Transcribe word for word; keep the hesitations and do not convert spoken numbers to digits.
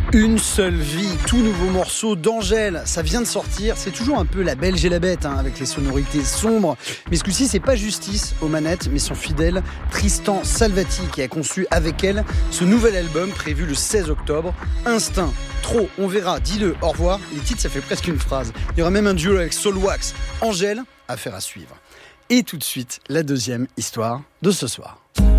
Une seule vie, tout nouveau morceau d'Angèle, ça vient de sortir, c'est toujours un peu la Belge et la bête hein, avec les sonorités sombres, mais ce coup-ci c'est pas Justice aux manettes, mais son fidèle Tristan Salvati qui a conçu avec elle ce nouvel album prévu le seize octobre, Instinct, Trop, on verra, dis-le, au revoir, les titres ça fait presque une phrase, il y aura même un duo avec Soulwax, Angèle, affaire à suivre. Et tout de suite, la deuxième histoire de ce soir.